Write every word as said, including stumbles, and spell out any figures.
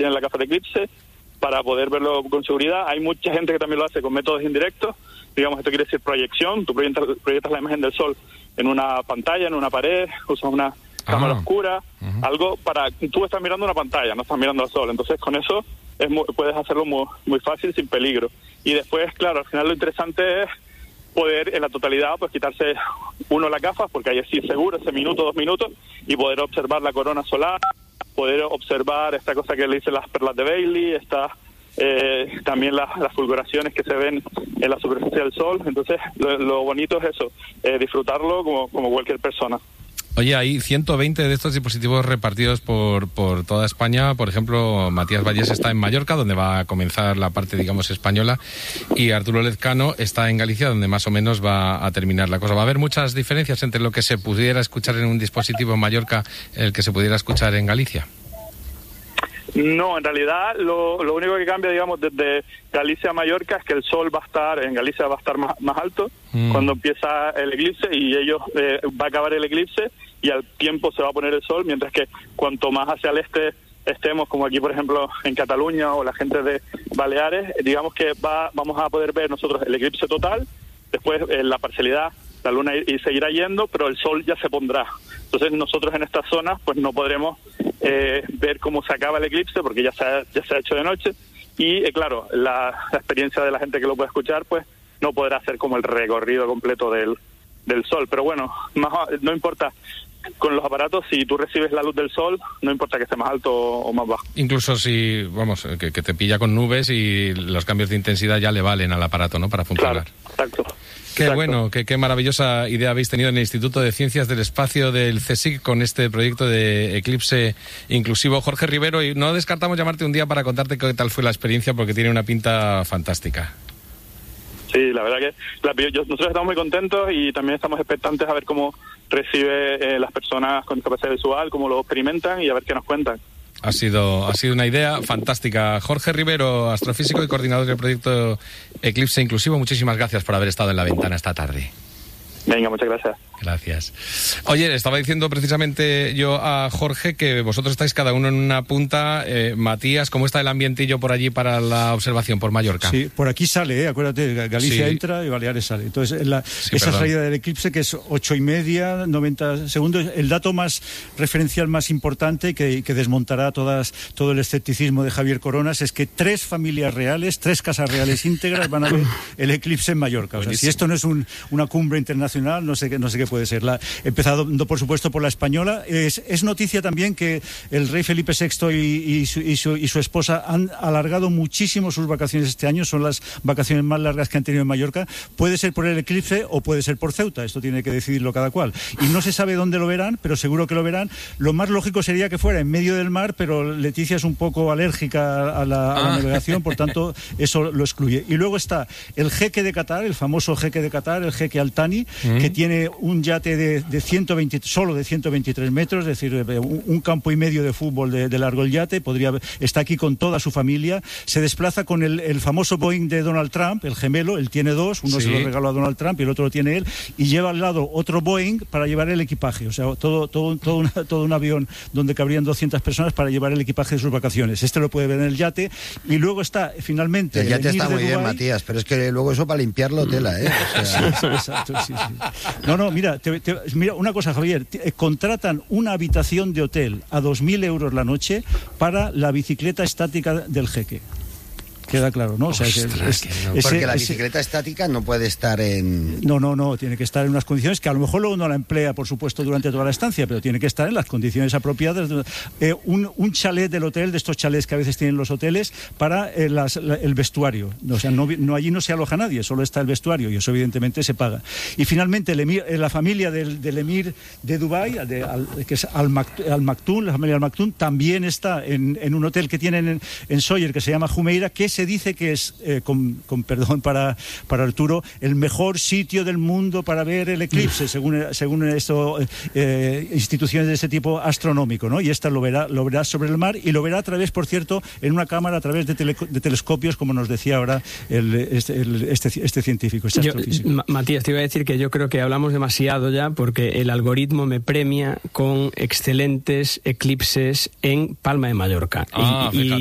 tienen las gafas de eclipse para poder verlo con seguridad. Hay mucha gente que también lo hace con métodos indirectos. Digamos, esto quiere decir proyección. Tú proyectas, proyectas la imagen del sol en una pantalla, en una pared, usas una cámara oscura, uh-huh. algo para... Tú estás mirando una pantalla, no estás mirando al sol. Entonces, con eso es muy, puedes hacerlo muy, muy fácil, sin peligro. Y después, claro, al final lo interesante es poder en la totalidad pues quitarse uno las gafas, porque ahí es sí seguro, ese minuto, dos minutos, y poder observar la corona solar, poder observar esta cosa que le dicen las perlas de Bailey, esta, eh, también las, las fulguraciones que se ven en la superficie del sol. Entonces lo, lo bonito es eso, eh, disfrutarlo como, como cualquier persona. Oye, hay ciento veinte de estos dispositivos repartidos por, por toda España. Por ejemplo, Matías Vallés está en Mallorca, donde va a comenzar la parte, digamos, española, y Arturo Lezcano está en Galicia, donde más o menos va a terminar la cosa. ¿Va a haber muchas diferencias entre lo que se pudiera escuchar en un dispositivo en Mallorca y el que se pudiera escuchar en Galicia? No, en realidad lo, lo único que cambia, digamos, desde Galicia a Mallorca es que el sol va a estar, en Galicia va a estar más, más alto mm. cuando empieza el eclipse, y ellos eh, va a acabar el eclipse y al tiempo se va a poner el sol, mientras que cuanto más hacia el este estemos, como aquí por ejemplo en Cataluña o la gente de Baleares, digamos que va vamos a poder ver nosotros el eclipse total, después eh, la parcialidad, la luna y seguirá yendo, pero el sol ya se pondrá. Entonces nosotros en estas zonas pues no podremos eh, ver cómo se acaba el eclipse, porque ya se ha, ya se ha hecho de noche, y eh, claro, la, la experiencia de la gente que lo puede escuchar pues no podrá hacer como el recorrido completo del, del sol. Pero bueno, más, no importa, con los aparatos, si tú recibes la luz del sol, no importa que esté más alto o más bajo. Incluso si, vamos, que, que te pilla con nubes y los cambios de intensidad ya le valen al aparato, ¿no?, para funcionar. Claro, exacto. Qué Exacto. bueno, qué, qué maravillosa idea habéis tenido en el Instituto de Ciencias del Espacio del CSIC con este proyecto de eclipse inclusivo. Jorge Rivero, y no descartamos llamarte un día para contarte qué tal fue la experiencia, porque tiene una pinta fantástica. Sí, la verdad que la, yo, nosotros estamos muy contentos y también estamos expectantes a ver cómo recibe eh, las personas con discapacidad visual, cómo lo experimentan y a ver qué nos cuentan. Ha sido, ha sido una idea fantástica. Jorge Rivero, astrofísico y coordinador del proyecto Eclipse Inclusivo, muchísimas gracias por haber estado en La Ventana esta tarde. Venga, muchas gracias. Gracias. Oye, le estaba diciendo precisamente yo a Jorge que vosotros estáis cada uno en una punta. Eh, Matías, ¿cómo está el ambientillo por allí para la observación por Mallorca? Sí, por aquí sale, ¿eh? Acuérdate, Galicia sí. entra y Baleares sale. Entonces, la, sí, esa perdón. salida del eclipse, que es ocho y media, noventa segundos, el dato más referencial, más importante, que, que desmontará todas, todo el escepticismo de Javier Coronas, es que tres familias reales, tres casas reales íntegras van a ver el eclipse en Mallorca. O sea, si esto no es un, una cumbre internacional, no sé qué, no sé qué puede ser. La, empezando, por supuesto, por la española. Es, es noticia también que el rey Felipe sexto y, y, su, y, su, y su esposa han alargado muchísimo sus vacaciones este año. Son las vacaciones más largas que han tenido en Mallorca. Puede ser por el eclipse o puede ser por Ceuta. Esto tiene que decidirlo cada cual. Y no se sabe dónde lo verán, pero seguro que lo verán. Lo más lógico sería que fuera en medio del mar, pero Leticia es un poco alérgica a la, a la navegación, por tanto, eso lo excluye. Y luego está el jeque de Qatar, el famoso jeque de Qatar, el jeque Al Thani, mm. que tiene un yate de, de ciento veinte, solo de ciento veintitrés metros, es decir, un, un campo y medio de fútbol de, de largo el yate. Podría, está aquí con toda su familia. Se desplaza con el, el famoso Boeing de Donald Trump, el gemelo. Él tiene dos, uno sí. se lo regaló a Donald Trump y el otro lo tiene él, y lleva al lado otro Boeing para llevar el equipaje. O sea, todo, todo, todo, una, todo un avión donde cabrían doscientas personas para llevar el equipaje de sus vacaciones. Este lo puede ver en el yate. Y luego está, finalmente... El yate el está muy Dubái. Bien, Matías, pero es que luego eso para limpiarlo tela, ¿eh? O sea... sí, exacto, sí, sí. No, no, mira, te, te, mira una cosa, Javier. Te, contratan una habitación de hotel a dos mil euros la noche para la bicicleta estática del jeque. Queda claro, ¿no? O sea, Ostras, es, es, no. ese, Porque la ese, bicicleta estática no puede estar en... No, no, no, tiene que estar en unas condiciones que a lo mejor luego no la emplea, por supuesto, durante toda la estancia, pero tiene que estar en las condiciones apropiadas. Eh, un, un chalet del hotel, de estos chalets que a veces tienen los hoteles, para eh, las, la, el vestuario. O sea, no, no, allí no se aloja nadie, solo está el vestuario, y eso evidentemente se paga. Y finalmente, el emir, la familia del, del emir de Dubái, de, al, que es Al, Al Maktoum, la familia Al Maktoum, también está en, en un hotel que tienen en, en Sóller, que se llama Jumeirah, que se dice que es... Eh, con, con perdón para, para Arturo, el mejor sitio del mundo para ver el eclipse, según, según esto, eh, instituciones de ese tipo astronómico, ¿no? Y esta lo verá, lo verá sobre el mar, y lo verá a través, por cierto, en una cámara, a través de, tele, de telescopios, como nos decía ahora el, este, el, este, este científico, este yo, astrofísico. Matías, te iba a decir que yo creo que hablamos demasiado ya, porque el algoritmo me premia con excelentes eclipses en Palma de Mallorca. Ah, y, y